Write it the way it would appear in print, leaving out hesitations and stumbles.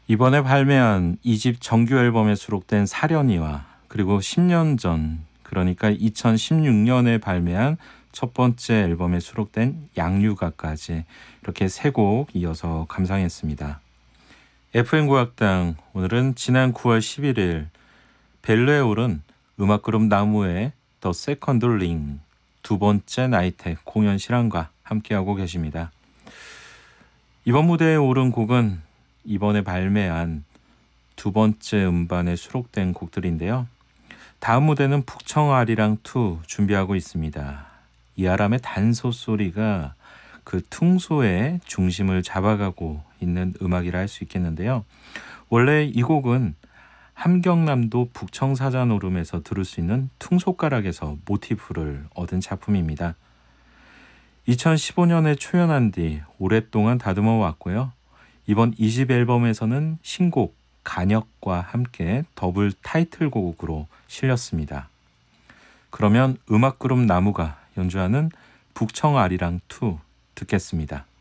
이번에 발매한 2집 정규 앨범에 수록된 사려니와 그리고 10년 전, 그러니까 2016년에 발매한 첫 번째 앨범에 수록된 양유가까지 이렇게 세 곡 이어서 감상했습니다. FM고악당, 오늘은 지난 9월 11일 벨루에 오른 음악그룹 나무의 더 세컨드 링 두 번째 나이트 공연 실황과 함께하고 계십니다. 이번 무대에 오른 곡은 이번에 발매한 두 번째 음반에 수록된 곡들인데요. 다음 무대는 북청아리랑 2 준비하고 있습니다. 이아람의 단소 소리가 그 퉁소의 중심을 잡아가고 있는 음악이라 할 수 있겠는데요. 원래 이 곡은 함경남도 북청사자노름에서 들을 수 있는 퉁소가락에서 모티프를 얻은 작품입니다. 2015년에 초연한 뒤 오랫동안 다듬어 왔고요. 이번 2집 앨범에서는 신곡 간역과 함께 더블 타이틀곡으로 실렸습니다. 그러면 음악그룹 나무가 연주하는 북청아리랑 2 듣겠습니다.